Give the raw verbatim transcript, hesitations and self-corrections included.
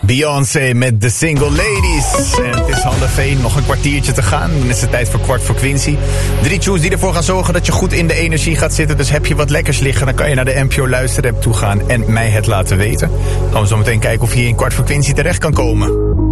Beyoncé met The Single Ladies. En het is half één, nog een kwartiertje te gaan. Dan is het tijd voor kwart voor Quincy. Drie tunes die ervoor gaan zorgen dat je goed in de energie gaat zitten. Dus heb je wat lekkers liggen, dan kan je naar de N P O luisterapp toe gaan en mij het laten weten. Dan gaan we zo meteen kijken of je hier in kwart voor Quincy terecht kan komen.